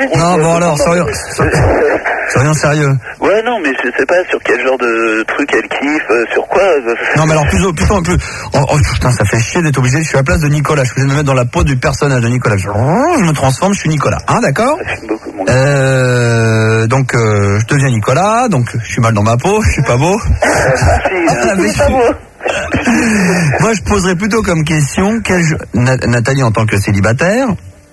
Non, bon alors, soyons sérieux. Ouais, non, mais je sais pas sur quel genre de truc elle kiffe, sur quoi. Non, mais alors plus. Oh putain, ça fait chier d'être obligé. Je suis à la place de Nicolas. Je vais me mettre dans la peau du personnage de Nicolas. Je me transforme, je suis Nicolas. Hein, d'accord? Donc, je deviens Nicolas. Donc, je suis mal dans ma peau. Je suis pas beau. Moi, je poserais plutôt comme question, Nathalie en tant que célibataire.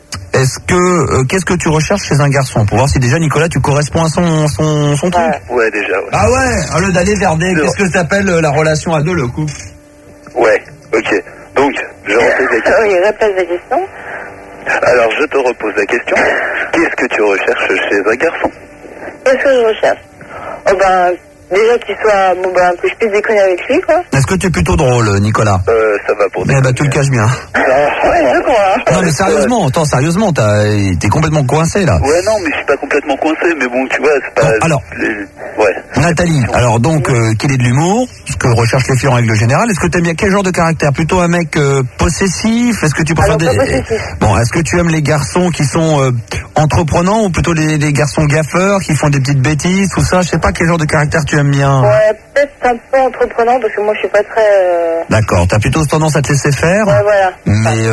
Qu'est-ce que tu recherches chez un garçon pour voir si déjà Nicolas tu corresponds à son truc. Ouais, déjà. Ouais. Ah ouais, au lieu d'aller vers qu'est-ce que t'appelles la relation à deux, le couple. Ouais, ok. Donc, je repose la question. Oui, repose la question. Alors, je te repose la question. Qu'est-ce que tu recherches chez un garçon? Qu'est-ce que je recherche? Oh ben, déjà qu'il soit, que je puisse déconner avec lui, quoi. Est-ce que tu es plutôt drôle, Nicolas? Ça va pour déconner. Eh ben, tu le caches bien. Ouais, je crois. Non, mais sérieusement, t'es complètement coincé, là. Ouais, non, mais je suis pas complètement coincé, mais bon, tu vois, c'est pas... Bon, alors, ouais. Nathalie, alors donc, qu'il ait de l'humour, ce que recherchent les filles en règle générale, est-ce que t'aimes bien quel genre de caractère? Plutôt un mec possessif? Est-ce que tu préfères Bon, est-ce que tu aimes les garçons qui sont entreprenants ou plutôt les garçons gaffeurs qui font des petites bêtises, tout ça? Je sais pas quel genre de caractère tu aimes bien. Ouais, peut-être un peu entreprenant parce que moi je suis pas très... D'accord, t'as plutôt tendance à te laisser faire. Ouais, voilà. Mais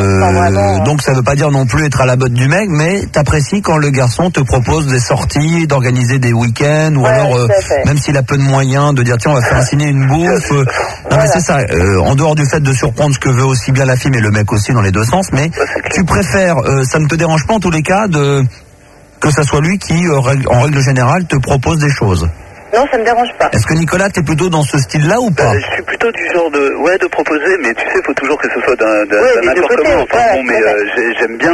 donc ça veut pas dire non plus être à la botte du mec, mais t'apprécies quand le garçon te propose des sorties, d'organiser des week-ends, ou alors même s'il a peu de moyens, de dire tiens on va faire un ciné, une bouffe. Non mais c'est ça, en dehors du fait de surprendre ce que veut aussi bien la fille mais le mec aussi dans les deux sens, mais tu préfères, ça ne te dérange pas en tous les cas que ça soit lui qui en règle générale te propose des choses. Non, ça me dérange pas. Est-ce que Nicolas, t'es plutôt dans ce style-là ou pas? Je suis plutôt du genre de proposer, mais tu sais, faut toujours que ce soit d'un n'importe comment. Enfin bon, mais j'aime bien,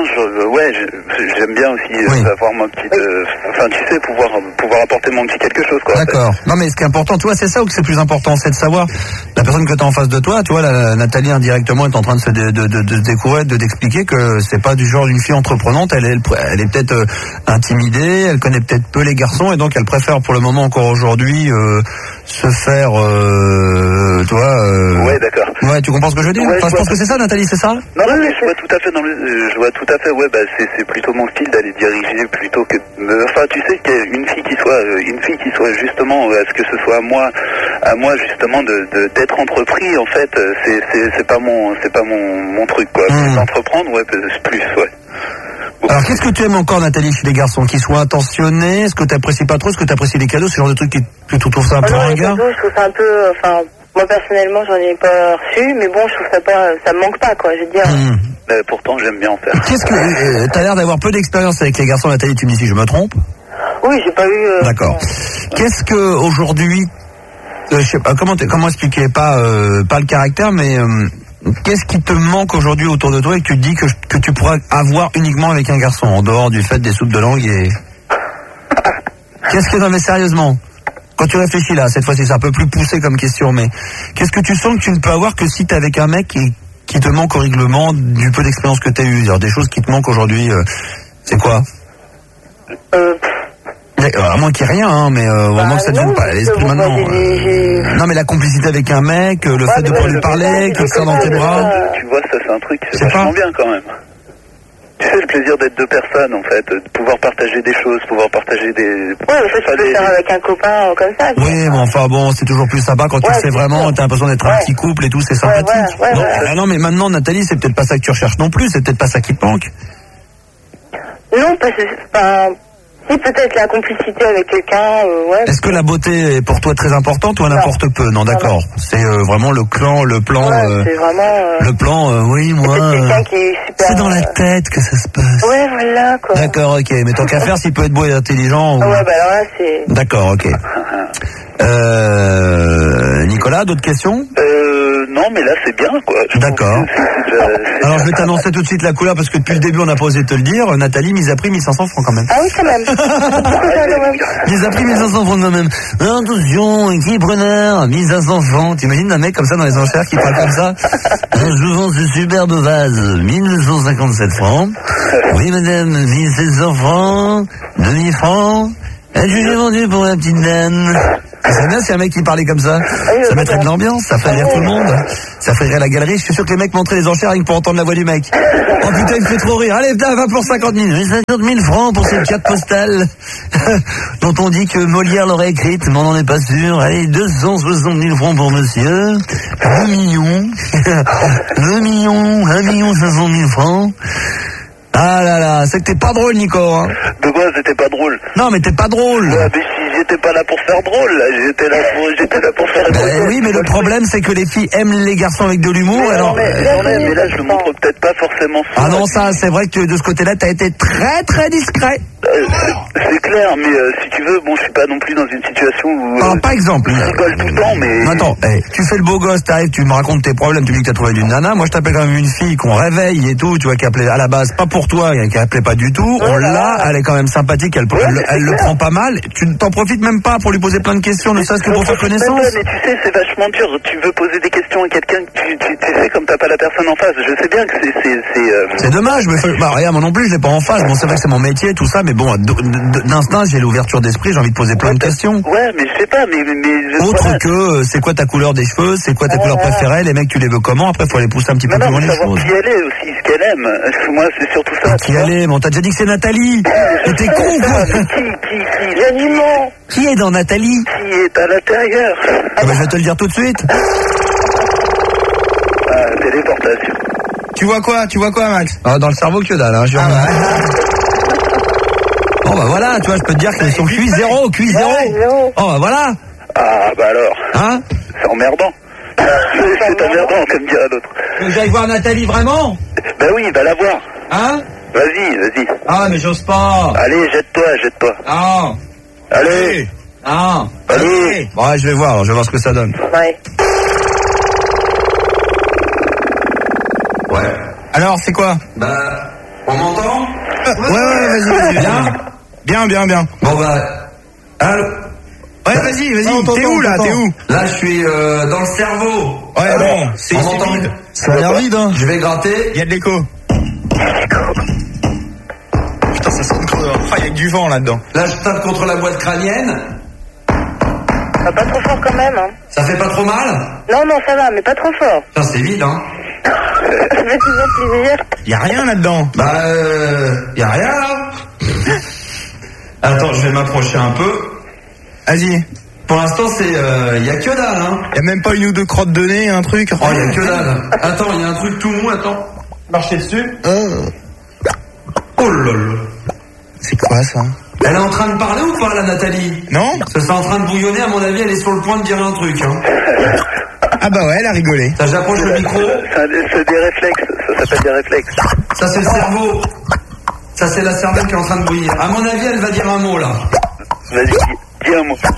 j'aime bien aussi avoir ma petite, tu sais, pouvoir apporter mon petit quelque chose, quoi. D'accord. Non, mais ce qui est important, tu vois, c'est ça ou que c'est plus important, c'est de savoir la personne que t'as en face de toi. Tu vois, Nathalie indirectement est en train de se découvrir, d'expliquer que c'est pas du genre d'une fille entreprenante. Elle est peut-être intimidée, elle connaît peut-être peu les garçons et donc elle préfère pour le moment encore aujourd'hui se faire ouais, d'accord. Ouais, tu comprends ce que je veux dire? Ouais, je pense que c'est ça, Nathalie, c'est ça? Non, mais je vois tout à fait ouais, c'est plutôt mon style d'aller diriger plutôt que tu sais qu'une fille qui soit justement à ce que ce soit à moi justement d'être entrepris, en fait, c'est pas mon truc, quoi. Entreprendre, ouais, plus, ouais. Alors, qu'est-ce que tu aimes encore, Nathalie, chez les garçons? Qu'ils soient attentionnés? Est-ce que tu apprécies pas trop? Est-ce que tu apprécies les cadeaux? Ce genre de truc que tu trouves ça un peu ringard? Je trouve ça un peu, moi personnellement, j'en ai pas reçu, mais bon, je trouve ça me manque pas, quoi, je veux dire. Pourtant, j'aime bien en faire. Qu'est-ce que, t'as l'air d'avoir peu d'expérience avec les garçons, Nathalie, tu me dis si je me trompe? Oui, j'ai pas eu, D'accord. Qu'est-ce que, aujourd'hui, je sais pas, comment expliquer? Pas le caractère, mais, qu'est-ce qui te manque aujourd'hui autour de toi et que tu te dis que tu pourras avoir uniquement avec un garçon, en dehors du fait des soupes de langue et... Qu'est-ce que... Non mais sérieusement, quand tu réfléchis là, cette fois-ci c'est un peu plus poussé comme question, mais qu'est-ce que tu sens que tu ne peux avoir que si t'es avec un mec qui te manque au règlement du peu d'expérience que t'as eu? C'est-à-dire des choses qui te manquent aujourd'hui, c'est quoi? À moins qu'il n'y ait rien, hein, mais vraiment que ça ne vienne pas à l'esprit maintenant. Non, mais la complicité avec un mec, le fait de pouvoir lui parler, qu'il te serre dans tes bras. Tu vois, ça c'est un truc, c'est vachement bien quand même. Tu sais, le plaisir d'être deux personnes, en fait, de pouvoir partager des choses, pouvoir partager des... Ouais, mais ça, tu peux le faire avec un copain comme ça. Oui, mais enfin bon, c'est toujours plus sympa quand tu sais vraiment, t'as l'impression d'être un petit couple et tout, c'est sympathique. Non, mais maintenant, Nathalie, c'est peut-être pas ça que tu recherches non plus, c'est peut-être pas ça qui te manque. Non, parce que... Si, peut-être la complicité avec quelqu'un, ouais. Est-ce que la beauté est pour toi très importante ou à n'importe peu? Non, d'accord. C'est vraiment le plan. Ouais, c'est vraiment... Le plan, oui, moi... C'est quelqu'un qui est super... C'est dans la tête que ça se passe. Ouais, voilà, quoi. D'accord, ok. Mais tant qu'à faire, s'il peut être beau et intelligent... Ouais, alors là, c'est... D'accord, ok. Nicolas, d'autres questions? Non, mais là, c'est bien, quoi. D'accord. Alors, je vais t'annoncer tout de suite la couleur, parce que depuis le début, on n'a pas osé te le dire. Nathalie, mise à prix 1500 francs quand même. Ah oui, quand même. Mise à prix 1500 francs quand même. Attention, qui preneur, 1500 francs. T'imagines un mec comme ça dans les enchères qui parle comme ça? Je vends ce superbe vase, 1257 francs. Oui, madame, 1700 francs, 2000 francs. Je l'ai vendu pour la petite dame. C'est bien si un mec qui parlait comme ça. Ça mettrait de l'ambiance, ça ferait rire tout le monde. Ça ferait rire la galerie. Je suis sûr que les mecs montraient les enchères rien que pour entendre la voix du mec. Oh putain, il me fait trop rire. Allez, va pour 50 000. 50 000 francs pour cette carte postale dont on dit que Molière l'aurait écrite, mais on n'en est pas sûr. Allez, 260 000 francs pour monsieur. 2 millions. 2 millions. 1 million 500 000 francs. Ah là là, c'est que t'es pas drôle, Nico. Hein. De quoi c'était pas drôle? Non, mais t'es pas drôle. Ouais, mais si j'étais pas là pour faire drôle, là, j'étais là pour faire drôle. Oui, mais le problème, c'est que les filles aiment les garçons avec de l'humour. Mais alors. Mais là, je le montre peut-être pas forcément. Ah non, ça, c'est vrai que de ce côté-là, t'as été très très discret. C'est clair, mais si tu veux, bon, je suis pas non plus dans une situation où. Alors, par exemple. Je rigole tout le temps, mais. Attends, tu fais le beau gosse, t'arrives, tu me racontes tes problèmes, tu me dis que t'as trouvé d'une nana. Moi, je t'appelle quand même une fille qu'on réveille et tout, tu vois, qui appelait à la base pas pour toi, qui appelait pas du tout. On l'a, elle est quand même sympathique, elle le prend pas mal. Tu t'en profites même pas pour lui poser plein de questions, ne serait-ce que pour faire connaissance. Mais tu sais, c'est vachement dur. Tu veux poser des questions à quelqu'un, tu sais, comme t'as pas la personne en face. Je sais bien que c'est dommage, mais regarde, moi non plus, je l'ai pas en face. Bon, c'est vrai que c'est mon métier, tout ça, mais bon, d'instinct, j'ai l'ouverture d'esprit, j'ai envie de poser plein de questions. Ouais, mais je sais pas, mais autre que, c'est quoi ta couleur des cheveux, c'est quoi ta couleur préférée, les mecs, tu les veux comment, après, faut aller pousser un petit peu plus loin les choses. Qui elle est aussi, ce qu'elle aime. Moi, c'est surtout ça. Qui elle est, bon, t'as déjà dit que c'est Nathalie. Mais t'es con, quoi. Qui l'animal. Qui est dans Nathalie? Qui est à l'intérieur. Ah bah, je vais te le dire tout de suite. Téléportation. Tu vois quoi, Max? Ah, dans le cerveau, que dalle, hein, Oh bah voilà, tu vois, je peux te dire qu'ils sont QI 0. Oh bah voilà. Ah bah alors. Hein? C'est emmerdant. C'est emmerdant, comme dirait l'autre. Tu veux que j'aille voir Nathalie, vraiment? Bah oui, va la voir. Hein? Vas-y. Ah, mais j'ose pas. Allez, jette-toi. Ah. Allez. Ah. Allez. Bon, ouais, je vais voir ce que ça donne. Ouais. Ouais. Alors, c'est quoi? Bah, on m'entend? Ouais, vas-y. Bien. Bon bah, allô? Ouais, vas-y. T'es où, là? Là, je suis dans le cerveau. Ouais, bon, c'est vide. Ça a l'air vide, hein. Je vais gratter. Il y a de l'écho. Putain, ça sonne trop. Il y a que du vent là-dedans. Là, je tape contre la boîte crânienne. Pas trop fort quand même, hein. Ça fait pas trop mal? Non, ça va, mais pas trop fort. Putain, c'est vide, hein. Ça fait toujours plaisir. Y a rien là-dedans. Bah, y a rien, là. Attends, je vais m'approcher un peu. Vas-y. Pour l'instant, c'est, y a que dalle, hein. Y a même pas une ou deux crottes de nez, un truc. Oh, y a que dalle. Attends, y a un truc tout mou, attends. Marchez dessus. Oh là là. C'est quoi ça? Elle est en train de parler ou pas, la Nathalie? Non. Ça c'est en train de bouillonner, à mon avis, elle est sur le point de dire un truc, hein. Ah bah ouais, elle a rigolé. Ça, j'approche le micro. C'est des réflexes, ça s'appelle des réflexes. Ça, c'est le cerveau. Ça, c'est la cervelle qui est en train de bouillir. À mon avis, elle va dire un mot, là. Vas-y, dis un mot.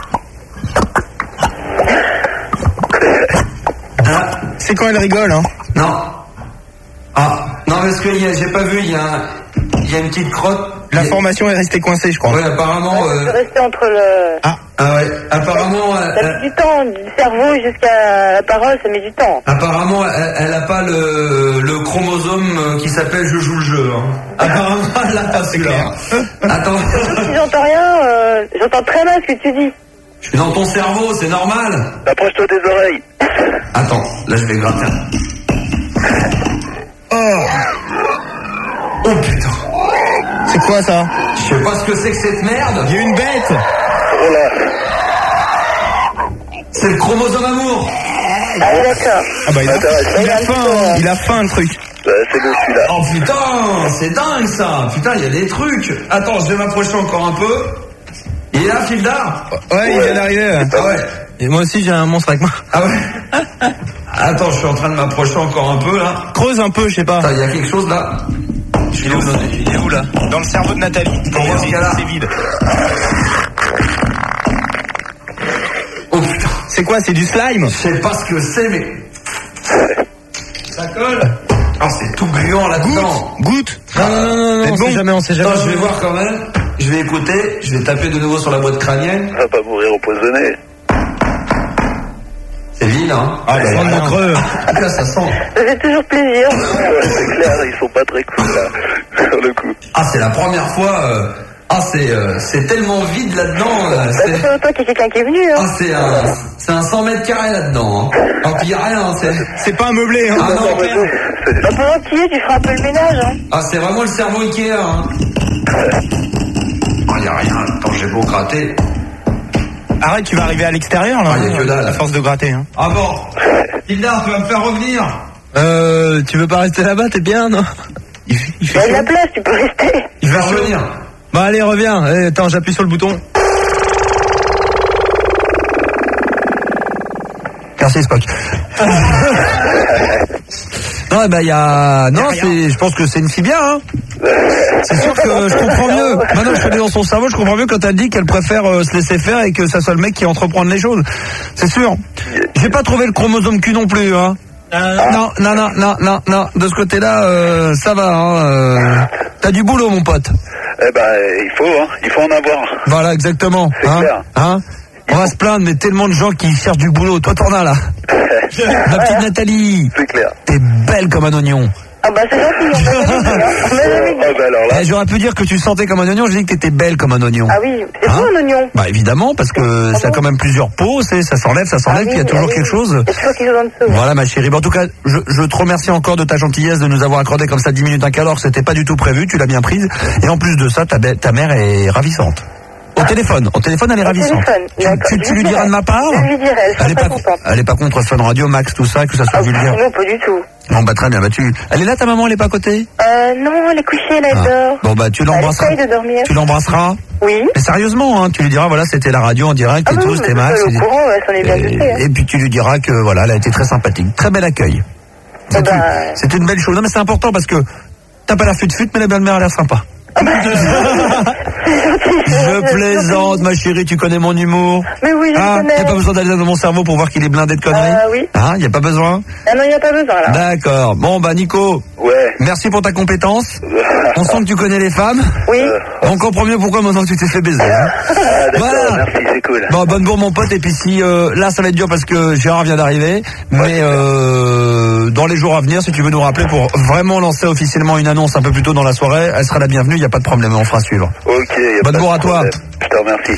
Hein? C'est quand elle rigole, hein? Non. Ah, non, parce que j'ai pas vu, il y a une petite crotte. L'information est restée coincée, je crois. Ouais, apparemment. Je suis resté entre le. Ah ouais, apparemment. Ça met du temps, du cerveau jusqu'à la parole, ça met du temps. Apparemment, elle a pas le chromosome qui s'appelle je joue le jeu. Hein. Apparemment, elle l'a pas, c'est clair. Attends. Si j'entends rien, j'entends très mal ce que tu dis. Je suis dans ton cerveau, c'est normal. Approche-toi des oreilles. Attends, là je vais gratter. Oh putain. C'est quoi ça? Je sais pas ce que c'est que cette merde. Il y a une bête. Oh là. C'est le chromosome amour. Ah d'accord. Ah bah il a faim le truc. C'est le celui-là. Oh putain, c'est dingue ça. Putain, il y a des trucs. Attends, je vais m'approcher encore un peu. Il est là, Fildar? Ouais, il vient d'arriver. Ah ouais. Et moi aussi j'ai un monstre avec moi. Ah ouais. Attends, je suis en train de m'approcher encore un peu là. Creuse un peu, je sais pas. Il y a quelque chose là. Il est où là? Dans le cerveau de Nathalie. Pour voir ce qu'il y a là. C'est vide. Oh putain. C'est quoi? C'est du slime? Je sais pas ce que c'est, mais ça colle. Ah, c'est tout gluant là-dedans. Goûte. Non, on sait jamais. Attends, je vais voir quand même. Je vais écouter. Je vais taper de nouveau sur la boîte crânienne. On va pas mourir empoisonné. C'est vide, hein. Ah, ça sent le creux. Là, ça sent. Ça fait toujours plaisir. Ouais, c'est clair, ils sont pas très cool là, sur le coup. Ah, c'est la première fois. Ah, c'est tellement vide là-dedans. Ça fait longtemps qu'il y a quelqu'un qui est venu. Hein. Ah, c'est un 100 mètres carrés là-dedans. Hein. Alors puis il n'y a rien. C'est pas un meublé. Hein. Ah non, clair. Bah, pendant que tu y es, tu feras un peu le ménage. Hein. Ah, c'est vraiment le cerveau Ikea. Hein. Oh, il n'y a rien. Attends, j'ai beau gratter. Arrête, tu vas arriver à l'extérieur là. Ah, y a que dalle. À force de gratter. Hein. Ah bon. Hilda, tu vas me faire revenir. Tu veux pas rester là-bas, t'es bien, non? Il fait Il y a de la place, tu peux rester. Il va revenir. Bah allez, reviens. Attends, j'appuie sur le bouton. Merci Spock. Non, bah il y a. Non, je pense que c'est une fille bien, hein. C'est sûr que je comprends mieux. Maintenant, je suis allé dans son cerveau, je comprends mieux quand elle dit qu'elle préfère se laisser faire et que ça soit le mec qui entreprend les choses. C'est sûr. J'ai pas trouvé le chromosome Q non plus, hein. Non. De ce côté-là, ça va, hein. T'as du boulot, mon pote. Eh ben, il faut en avoir. Voilà, exactement. C'est clair. Hein. On va se plaindre, mais tellement de gens qui cherchent du boulot. Toi, t'en as là. Ma petite Nathalie. C'est clair. T'es belle comme un oignon. Ah bah c'est gentil, on bah alors là. J'aurais pu dire que tu sentais comme un oignon, j'ai dit que t'étais belle comme un oignon. Ah oui, c'est quoi un oignon? Bah évidemment, parce que ça a quand même plusieurs peaux, ça s'enlève, puis il y a toujours quelque chose. Il y a toujours quelque chose en dessous. Voilà ma chérie. Bon, en tout cas, je te remercie encore de ta gentillesse de nous avoir accordé comme ça 10 minutes un quart d'heure, c'était pas du tout prévu, tu l'as bien prise. Et en plus de ça, ta mère est ravissante. Au téléphone, elle est ravissante. Tu lui diras de ma part? Je lui dirai, elle sera pas contente. Elle est pas contre Fun Radio, Max, tout ça, que ça soit vulgaire. Non, pas du tout. Bon bah très bien, elle est là ta maman, elle est pas à côté? Non, elle est couchée, elle dort. Bon bah tu l'embrasseras. Elle essaye de dormir. Tu l'embrasseras? Oui. Mais sérieusement, hein, tu lui diras voilà, c'était la radio en direct et tout, c'était Max. Elle est au courant, elle s'en est bien doutée. Et puis tu lui diras que voilà, elle a été très sympathique, très bel accueil. C'est une belle chose. Non mais c'est important parce que t'as pas l'air fut-fut, mais la belle-mère a l'air sympa. Je plaisante, ma chérie, tu connais mon humour. Mais oui, je connais. Y a pas besoin d'aller dans mon cerveau pour voir qu'il est blindé de conneries. Oui. Y a pas besoin. Ah non, y a pas besoin là. D'accord. Bon bah Nico. Ouais. Merci pour ta compétence. On sent que tu connais les femmes. Oui. On comprend mieux pourquoi maintenant que tu t'es fait baiser. Hein. Voilà. Merci, c'est cool. Bon, bonne bourre mon pote. Et puis si là ça va être dur parce que Gérard vient d'arriver, mais dans les jours à venir, si tu veux nous rappeler pour vraiment lancer officiellement une annonce un peu plus tôt dans la soirée, elle sera la bienvenue. Y a pas de problème, on fera suivre. Ok. Bonne bourre à toi. Je te remercie.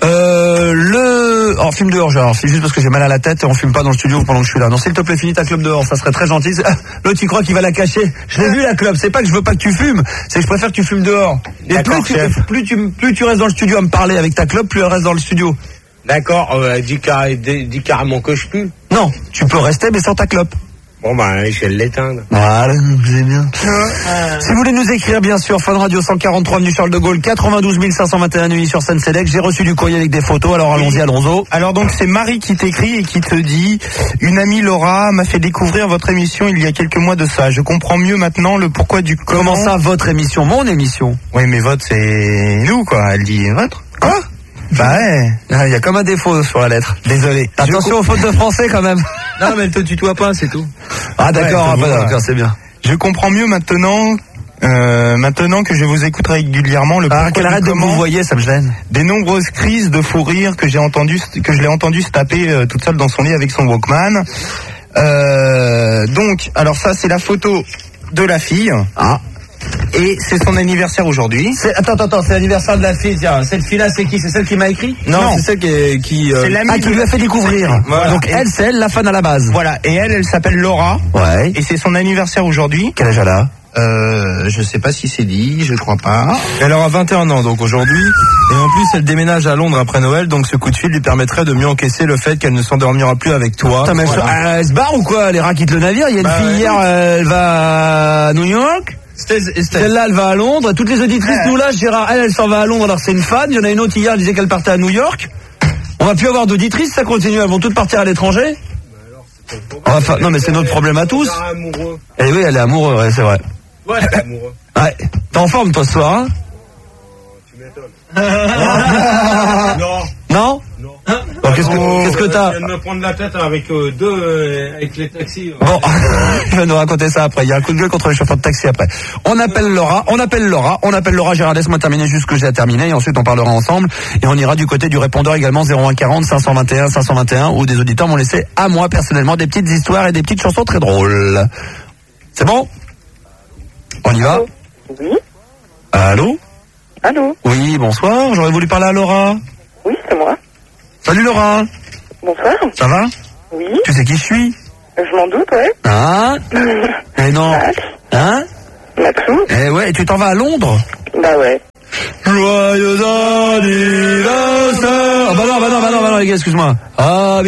On fume dehors, genre. C'est juste parce que j'ai mal à la tête et on fume pas dans le studio pendant que je suis là. Non, s'il te plaît, finis ta clope dehors, ça serait très gentil. L'autre, il croit qu'il va la cacher. Je l'ai vu la clope. C'est pas que je veux pas que tu fumes, c'est que je préfère que tu fumes dehors. Et plus tu restes dans le studio à me parler avec ta clope, plus elle reste dans le studio. D'accord, dis carrément que je pue. Non, tu peux rester mais sans ta clope. Bon bah je vais l'éteindre. Voilà, vous êtes bien. Si vous voulez nous écrire, bien sûr, Fun Radio 143 avenue Charles de Gaulle, 92 521 Neuilly sur Seine-Sélect. J'ai reçu du courrier avec des photos, alors allons-y, allons-y. Alors donc c'est Marie qui t'écrit et qui te dit: une amie Laura m'a fait découvrir votre émission il y a quelques mois de ça. Je comprends mieux maintenant le pourquoi du comment. Comment ça, votre émission? Mon émission? Oui mais votre c'est nous quoi, elle dit votre. Quoi? Bah ouais. Il y a comme un défaut sur la lettre. Désolé. Attention aux fautes de français quand même. Non mais elle te tutoie pas, c'est tout. Ah d'accord, d'accord, c'est bien. Je comprends mieux maintenant. Maintenant que je vous écoute régulièrement, le pourquoi qu'elle arrête de vous voyez, ça me gêne. Des nombreuses crises de fou rire que je l'ai entendu se taper toute seule dans son lit avec son Walkman. Donc, alors ça c'est la photo de la fille. Ah. Et c'est son anniversaire aujourd'hui. Attends, c'est l'anniversaire de la fille. Tiens, cette fille-là, c'est qui? C'est celle qui m'a écrit? Non. C'est celle qui c'est l'amie qui lui a fait découvrir. Voilà. Donc elle, c'est elle, la fan à la base. Voilà. Et elle s'appelle Laura. Ouais. Et c'est son anniversaire aujourd'hui. Quel âge elle a? Je sais pas si c'est dit, je crois pas. Elle aura 21 ans donc aujourd'hui, et en plus elle déménage à Londres après Noël, donc ce coup de fil lui permettrait de mieux encaisser le fait qu'elle ne s'endormira plus avec toi. Putain, mais voilà. elle se barre ou quoi? Les rats quittent le navire. Il y a une fille hier, elle va à New York. Celle-là, elle va à Londres. Toutes les auditrices nous lâchent. Gérard, elle s'en va à Londres alors c'est une fan. Il y en a une autre hier, elle disait qu'elle partait à New York. On va plus avoir d'auditrices, ça continue. Elles vont toutes partir à l'étranger. Enfin, non mais c'est notre problème à tous. Eh oui, elle est amoureuse, ouais, c'est vrai. Ouais, elle est amoureuse. Ouais. T'es en forme toi ce soir, hein? Tu m'étonnes. Non. Non? Hein? Bon, qu'est-ce que t'as? Je viens de me prendre la tête avec avec les taxis. Bon, il va nous raconter ça après. Il y a un coup de gueule contre les chauffeurs de taxi après. On appelle Laura. Gérard, laisse-moi terminer juste ce que j'ai à terminer et ensuite on parlera ensemble et on ira du côté du répondeur également 0140 521 521 où des auditeurs m'ont laissé à moi personnellement des petites histoires et des petites chansons très drôles. C'est bon? On y va? Oui. Allô? Allô? Oui, bonsoir, j'aurais voulu parler à Laura. Oui, c'est moi. Salut Laura. Bonsoir. Ça va? Oui. Tu sais qui je suis? Je m'en doute, ouais. Hein? Eh non. Max. Hein? Maxou. Eh ouais, tu t'en vas à Londres? Bah ouais. Joyeux anniversaire. Ah bah non, les gars, excuse-moi. Ah,